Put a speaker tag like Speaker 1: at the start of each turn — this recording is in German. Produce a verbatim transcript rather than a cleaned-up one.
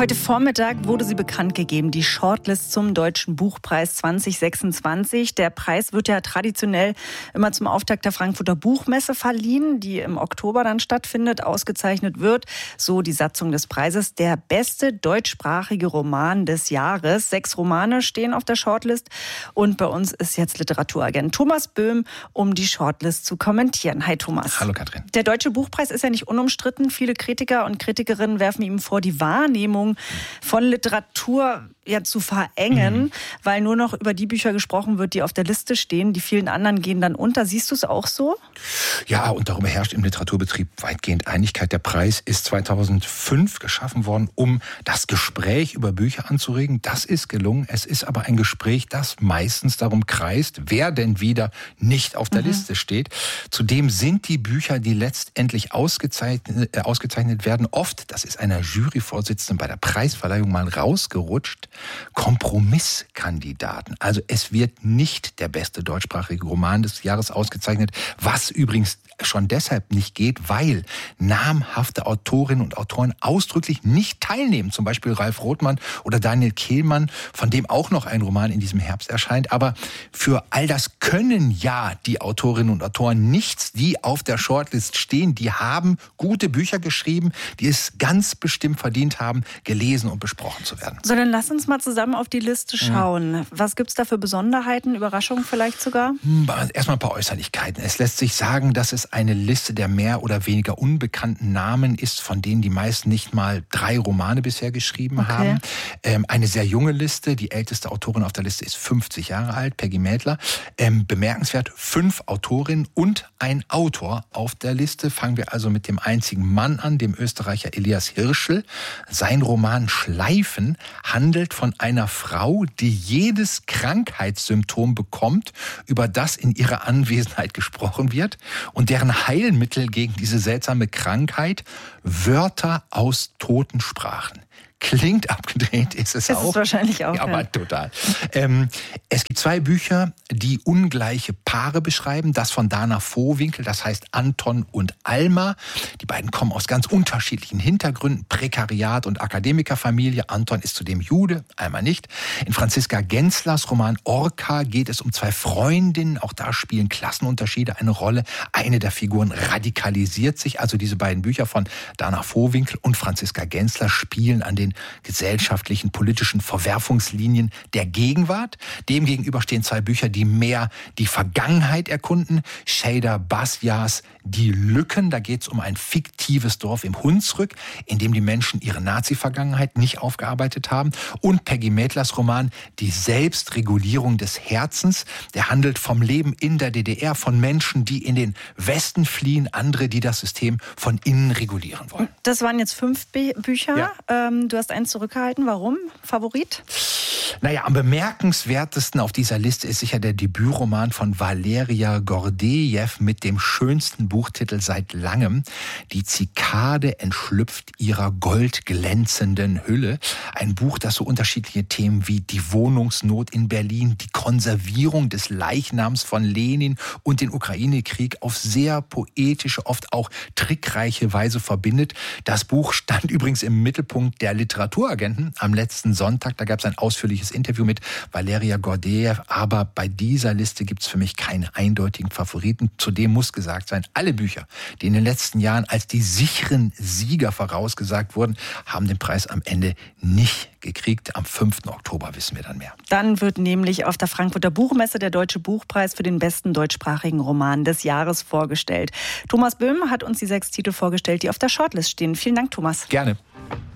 Speaker 1: Heute Vormittag wurde sie bekannt gegeben, die Shortlist zum Deutschen Buchpreis zwanzig sechsundzwanzig. Der Preis wird ja traditionell immer zum Auftakt der Frankfurter Buchmesse verliehen, die im Oktober dann stattfindet. Ausgezeichnet wird, so die Satzung des Preises, der beste deutschsprachige Roman des Jahres. Sechs Romane stehen auf der Shortlist und bei uns ist jetzt Literaturagent Thomas Böhm, um die Shortlist zu kommentieren. Hi Thomas.
Speaker 2: Hallo Katrin.
Speaker 1: Der Deutsche Buchpreis ist ja nicht unumstritten. Viele Kritiker und Kritikerinnen werfen ihm vor, die Wahrnehmung von Literatur ja zu verengen, mhm. weil nur noch über die Bücher gesprochen wird, die auf der Liste stehen. Die vielen anderen gehen dann unter. Siehst du es auch so?
Speaker 2: Ja, und darüber herrscht im Literaturbetrieb weitgehend Einigkeit. Der Preis ist zweitausendfünf geschaffen worden, um das Gespräch über Bücher anzuregen. Das ist gelungen. Es ist aber ein Gespräch, das meistens darum kreist, wer denn wieder nicht auf der mhm. Liste steht. Zudem sind die Bücher, die letztendlich ausgezeichnet, äh, ausgezeichnet werden, oft, das ist einer Juryvorsitzenden bei der Preisverleihung mal rausgerutscht, Kompromisskandidaten. Also es wird nicht der beste deutschsprachige Roman des Jahres ausgezeichnet, was übrigens schon deshalb nicht geht, weil namhafte Autorinnen und Autoren ausdrücklich nicht teilnehmen. Zum Beispiel Ralf Rothmann oder Daniel Kehlmann, von dem auch noch ein Roman in diesem Herbst erscheint. Aber für all das können ja die Autorinnen und Autoren nichts, die auf der Shortlist stehen. Die haben gute Bücher geschrieben, die es ganz bestimmt verdient haben, gelesen und besprochen zu werden.
Speaker 1: So, dann lass uns mal zusammen auf die Liste schauen. Ja. Was gibt's da für Besonderheiten, Überraschungen vielleicht sogar?
Speaker 2: Erstmal ein paar Äußerlichkeiten. Es lässt sich sagen, dass es eine Liste der mehr oder weniger unbekannten Namen ist, von denen die meisten nicht mal drei Romane bisher geschrieben okay. haben. Ähm, eine sehr junge Liste. Die älteste Autorin auf der Liste ist fünfzig Jahre alt, Peggy Mädler. Ähm, bemerkenswert, fünf Autorinnen und ein Autor auf der Liste. Fangen wir also mit dem einzigen Mann an, dem Österreicher Elias Hirschl. Sein Roman Schleifen handelt von einer Frau, die jedes Krankheitssymptom bekommt, über das in ihrer Anwesenheit gesprochen wird und deren Heilmittel gegen diese seltsame Krankheit Wörter aus toten Sprachen. Klingt abgedreht, ist es
Speaker 1: das
Speaker 2: auch.
Speaker 1: Ist wahrscheinlich auch.
Speaker 2: Ja, aber
Speaker 1: ja.
Speaker 2: total. Ähm, es gibt zwei Bücher, die ungleiche Paare beschreiben. Das von Dana Vohwinkel, das heißt Anton und Alma. Die beiden kommen aus ganz unterschiedlichen Hintergründen. Prekariat und Akademikerfamilie. Anton ist zudem Jude, Alma nicht. In Franziska Genslers Roman Orca geht es um zwei Freundinnen. Auch da spielen Klassenunterschiede eine Rolle. Eine der Figuren radikalisiert sich. Also diese beiden Bücher von Dana Vohwinkel und Franziska Gensler spielen an den gesellschaftlichen, politischen Verwerfungslinien der Gegenwart. Demgegenüber stehen zwei Bücher, die mehr die Vergangenheit erkunden. Shader Basjas Die Lücken, da geht es um ein fiktives Dorf im Hunsrück, in dem die Menschen ihre Nazi-Vergangenheit nicht aufgearbeitet haben. Und Peggy Mädlers Roman Die Selbstregulierung des Herzens, der handelt vom Leben in der D D R, von Menschen, die in den Westen fliehen, andere, die das System von innen regulieren wollen.
Speaker 1: Das waren jetzt fünf Be- Bücher. Ja. Ähm, du hast eins zurückgehalten. Warum? Favorit?
Speaker 2: Naja, am bemerkenswertesten auf dieser Liste ist sicher der Debütroman von Valeria Gordejew mit dem schönsten Buchtitel seit langem. Die Zikade entschlüpft ihrer goldglänzenden Hülle. Ein Buch, das so unterschiedliche Themen wie die Wohnungsnot in Berlin, die Konservierung des Leichnams von Lenin und den Ukraine-Krieg auf sehr poetische, oft auch trickreiche Weise verbindet. Das Buch stand übrigens im Mittelpunkt der Literaturagenten am letzten Sonntag. Da gab es ein ausführliches Interview mit Valeria Gordejew. Aber bei dieser Liste gibt es für mich keine eindeutigen Favoriten. Zudem muss gesagt sein, alle Bücher, die in den letzten Jahren als die sicheren Sieger vorausgesagt wurden, haben den Preis am Ende nicht gekriegt. Am fünften Oktober wissen wir dann mehr.
Speaker 1: Dann wird nämlich auf der Frankfurter Buchmesse der Deutsche Buchpreis für den besten deutschsprachigen Roman des Jahres vorgestellt. Thomas Böhm hat uns die sechs Titel vorgestellt, die auf der Shortlist stehen. Vielen Dank, Thomas.
Speaker 2: Gerne.